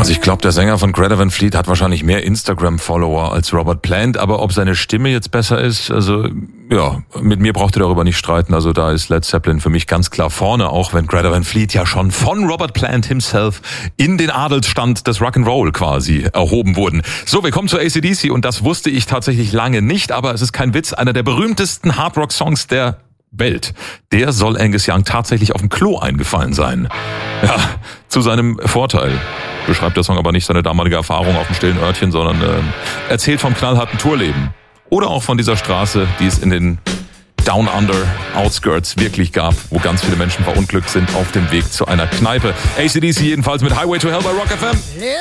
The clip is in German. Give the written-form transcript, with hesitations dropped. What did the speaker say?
Also ich glaube, der Sänger von Greta Van Fleet hat wahrscheinlich mehr Instagram-Follower als Robert Plant, aber ob seine Stimme jetzt besser ist, also ja, mit mir braucht ihr darüber nicht streiten. Also da ist Led Zeppelin für mich ganz klar vorne, auch wenn Greta Van Fleet ja schon von Robert Plant himself in den Adelsstand des Rock'n'Roll quasi erhoben wurden. So, wir kommen zu AC/DC und das wusste ich tatsächlich lange nicht, aber es ist kein Witz, einer der berühmtesten Hardrock-Songs der Welt. Der soll Angus Young tatsächlich auf dem Klo eingefallen sein. Ja, zu seinem Vorteil. Beschreibt der Song aber nicht seine damalige Erfahrung auf dem stillen Örtchen, sondern erzählt vom knallharten Tourleben. Oder auch von dieser Straße, die es in den Down Under Outskirts wirklich gab, wo ganz viele Menschen verunglückt sind auf dem Weg zu einer Kneipe. AC/DC jedenfalls mit Highway to Hell bei Rock FM.